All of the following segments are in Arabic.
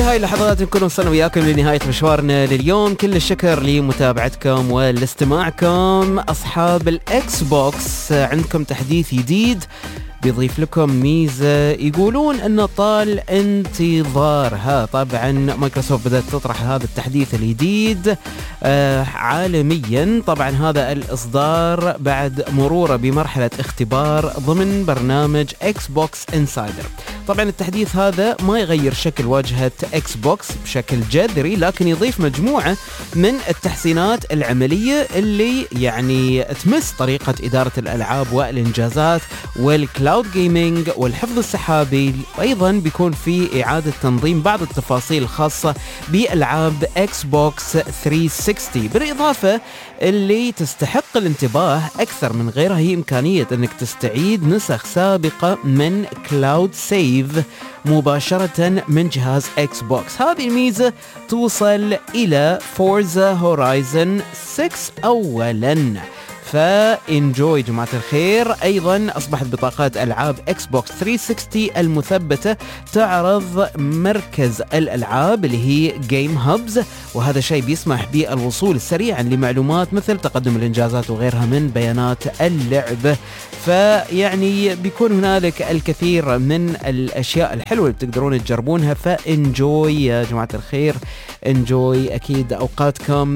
هاي اللحظات نكون وصلنا وياكم لنهاية مشوارنا لليوم. كل الشكر لمتابعتكم والاستماعكم. أصحاب الإكس بوكس، عندكم تحديث جديد بيضيف لكم ميزة يقولون أنه طال انتظارها. طبعا مايكروسوفت بدأت تطرح هذا التحديث الجديد عالميا. طبعا هذا الإصدار بعد مروره بمرحلة اختبار ضمن برنامج اكس بوكس انسايدر. طبعا التحديث هذا ما يغير شكل واجهة اكس بوكس بشكل جذري، لكن يضيف مجموعة من التحسينات العملية اللي يعني تمس طريقة إدارة الألعاب والإنجازات والكلاود جيمينج والحفظ السحابي. وأيضا بيكون في إعادة تنظيم بعض التفاصيل الخاصة بألعاب اكس بوكس 360. بالإضافة اللي تستحق الانتباه أكثر من غيرها هي إمكانية أنك تستعيد نسخ سابقة من كلاود سيف مباشرة من جهاز اكس بوكس. هذه الميزة توصل إلى فورزا هورايزن 6 أولاً. فانجوي جماعة الخير. أيضا أصبحت بطاقات ألعاب اكس بوكس 360 المثبتة تعرض مركز الألعاب اللي هي جيم هابز، وهذا شيء بيسمح بالوصول سريعا لمعلومات مثل تقدم الإنجازات وغيرها من بيانات اللعبة. فيعني بيكون هنالك الكثير من الأشياء الحلوة اللي بتقدرون تجربونها. فانجوي يا جماعة الخير، انجوي أكيد أوقاتكم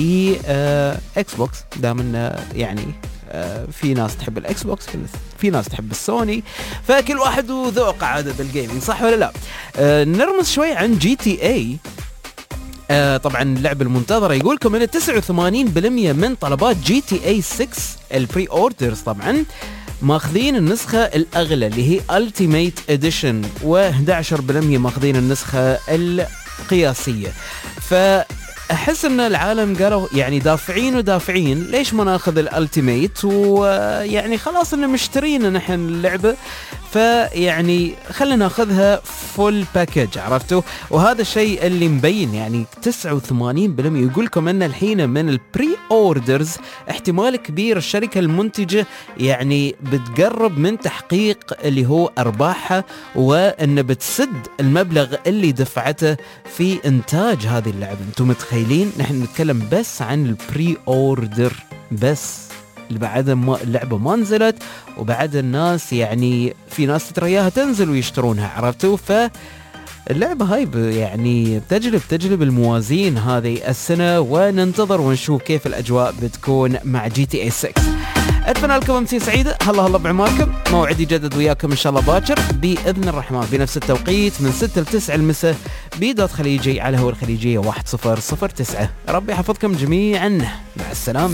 بإكس بوكس. دائما يعني في ناس تحب الإكس بوكس، في ناس تحب السوني، فكل واحد وذوق عادة بالجيمينج، صح ولا لا؟ نرمز شوي عن جي تي اي. طبعا اللعبة المنتظرة يقولكم ان 89% من طلبات جي تي اي 6 البري اوردرز طبعا ماخذين النسخة الأغلى اللي هي Ultimate Edition، و11% ماخذين النسخة القياسية. فأحس ان العالم قالوا يعني دافعين ليش ما ناخذ الالتيميت، ويعني خلاص ان مشترين نحن اللعبة، فيعني خلينا ناخذها فول باكج، عرفتوا؟ وهذا الشيء اللي مبين يعني 89% يقولكم ان الحين من البري اوردرز احتمال كبير الشركة المنتجة يعني بتقرب من تحقيق اللي هو ارباحها، وان بتسد المبلغ اللي دفعته في انتاج هذه اللعبة. انتم متخيلين؟ نحن نتكلم بس عن البري اوردر بس، بعد ما اللعبة ما نزلت، وبعد الناس يعني في ناس ترياها تنزل ويشترونها، عرفتوا؟ فاللعبة هاي يعني تجلب الموازين هذه السنة، وننتظر ونشوف كيف الأجواء بتكون مع جي تي اي 6. أتمنى لكم أمسية سعيدة. هلا بعماركم. موعدي يجدد وياكم إن شاء الله باكر بإذن الرحمن في نفس التوقيت من 6 ل 9 المساء بدوت خليجي على هو الخليجية 1009. ربي يحفظكم جميعا. مع السلامة.